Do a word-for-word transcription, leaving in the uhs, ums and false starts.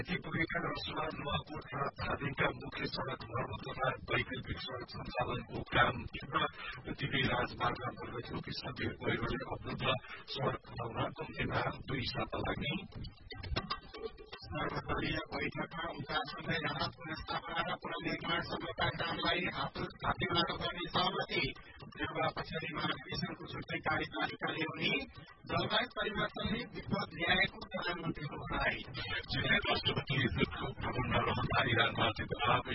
पुगेका रसुवान महकुमा धादिङका मुख्य सड़क मर्मत तथा वैकल्पिक सड़क सञ्चालनको काम तीव्र गतिले राजमार्ग अन्तर्गत रोकी सन्देह पहिरोले अवरुद्ध सड़क खुलाउन कम्तीमा दुई साता लाग्ने सर्वदलीय बैठकमा उचासँगै राहत पुनर्स्थापना र पुनर्निर्माण सम्बन्धका कामलाई हातेमालो गर्ने सहमति देउवा पछाडि महाधिवेशनको छुट्टै कार्यपालिका ल्याउने जलवायु परिवर्तनले विपद ल्याएको प्रधानमन्त्रीको भनाई। चिनिया राष्ट्रपति भ्रमणमा रहँदा इरानमाथि दबाव